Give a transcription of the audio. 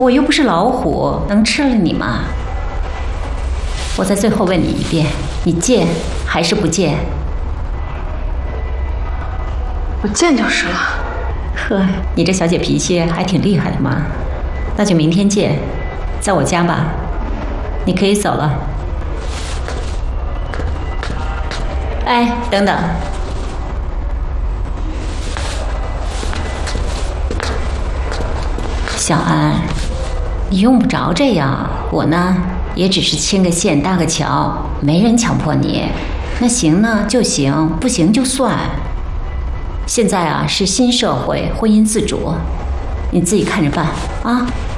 我又不是老虎，能吃了你吗？我再最后问你一遍，你见还是不见？ 我见就是了。 呵，你这小姐脾气还挺厉害的嘛。那就明天见，在我家吧。你可以走了。哎，等等。小安，你用不着这样，我呢也只是牵个线搭个桥，没人强迫你。那行呢就行，不行就算。现在啊是新社会，婚姻自主，你自己看着办啊。